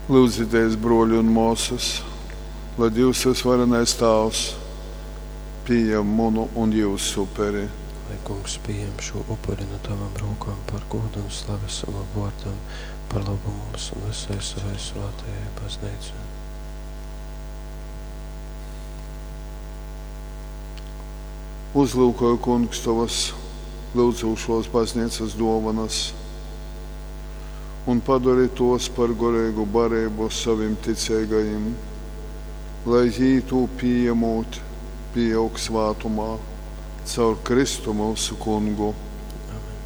Lūdzieties, broļi un mūsas, lai Dievs visvarenais Tēvs pieņem manu un jūsu upuri. Lai Kungs pieņem šo upuri no Tavām rokām par godu un slavas un vārtam, par labu mums un visai savai svētajai baznīcai. Uzlūkoju, Kungs, Tavas lūdzošos baznīcas dāvanas un padari tos par gorīgu barību saviem ticīgajiem, lai jī to pieņemot, pieaug svētumā caur Kristu mūsu Kungu. Amen.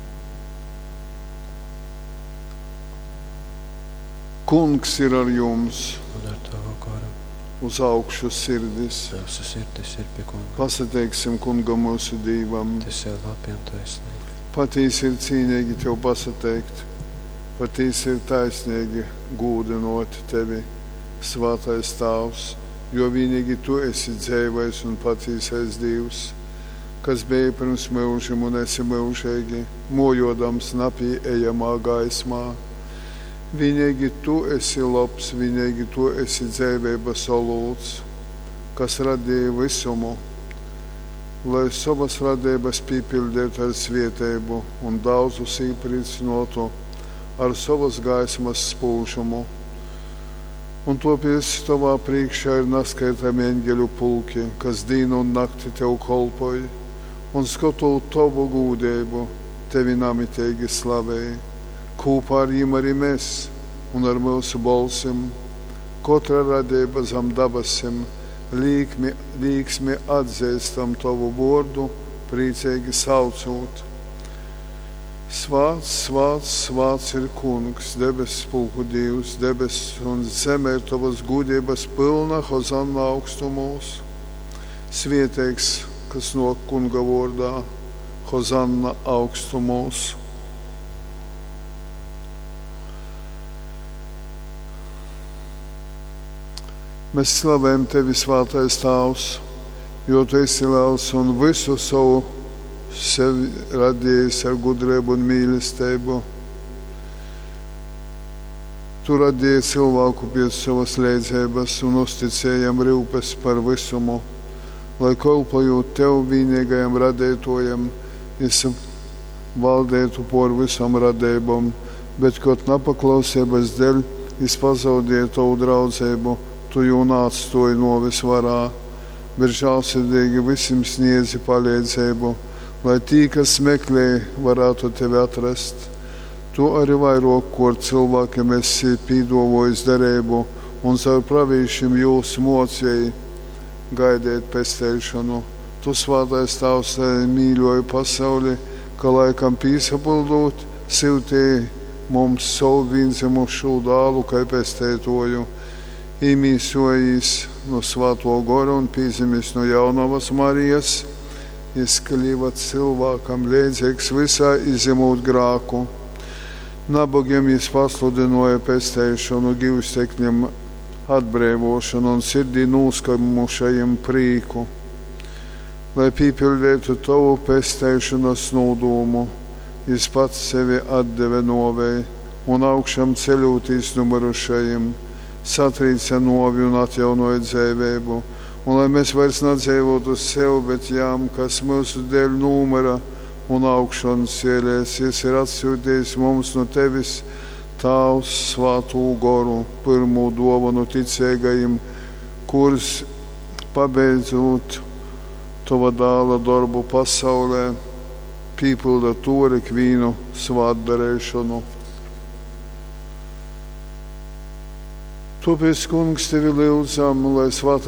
Kungs ir ar jums, Un ar Tavu garu uz augšu sirdis. mūsu sirdis ir pie Kunga. Pasateiksim Kungam mūsu Dīvam. Tas ir labi un taisnīgi. Patīsi ir cīnīgi Tev pasateikt, patīsi ir taisnīgi gūdinot Tevi, svētais Tēvs, jo vienīgi Tu esi dzīvais un patīsais Dievs, kas bija pirms mūžiem un esi mūžīgi, mojodams napieejamā gaismā. Vienīgi Tu esi labs, vienīgi Tu esi dzīvības olūts, kas radīja visumu, lai savas radības pīpildētu ar svētību un daudzus īpriecinotu ar savas gaismas spūšumu. Un tāpēc Tavā priekšā ir neskaitami eņģeļu pulki, kas dienu un nakti Tev kolpoja, un skatot Tavu gūdību, Tevi namitīgi slavēja. Kopā ar viņiem arī mēs, un ar mūsu balsim, katra radība zem dabasim, līksmi atzīstam Tavu vārdu, priecīgi saucot. Svāts, svāts, svāts ir Kungs, debesis pulku Dievs, debesis un zeme ir Tavas gudības pilna, hozanna augstumos. Svētīgs, kas no Kunga vārdā, hozanna augstumos. Mēs slavējam Tevi, svētais Tēvs, jo Tu esi liels un visu savu sevi radījis ar gudrību un mīlestību. Tu radīji cilvēku pēc savas līdzības un uzticējam rūpes par visumu, lai kalpojot Tev vienīgajam radītojam, esi valdētu por visam radībām, bet kaut nepaklausības dēļ es pazaudēju Tavu draudzību, Tu jau nāstoji no visvarā, bet žēlsirdīgi visiem sniedzi palīdzību, lai tī, kas meklē, varētu Tevi atrast. Tu arī vairāk kārt cilvēkiem esi pīdovojis derību un caur pravīšiem jūs mocēji gaidīt pestīšanu. Tu, svētais Tēvs, mīļoji pasauli, ka laikam pīsapildot, siltīji mums savu vienzimušu dālu kā pestītoju. Īmīsojīs no Svēto Gora un pīzimis no Jaunavas Marijas, izkļīvat cilvēkam līdzīgs visā izimūt grāku. Nabagiem jis pasludinoja pestēšanu, gīvstekņiem atbrīvošanu un sirdī nūskamušajiem prīku, lai pīpildētu Tavu pestēšanas nūdūmu, jis pats sevi atdeve novēji un augšam ceļūtīs numirušajiem, satrīca novi un atjaunoja dzīvību, un lai mēs vairs nedzīvotu sev, bet jām, kas mūsu dēļ numera un augšana cēlēs, jis ir atsūtījis mums no Tevis, Tēvs, Svātū Goru, pirmo dāvanu ticīgajiem, kurus pabeidzot Tava dēla darbu pasaulē, pīpilda to ikvienu svētdarīšanu. Tāpēc, Kungs, Tevi lūdzam, lai svētā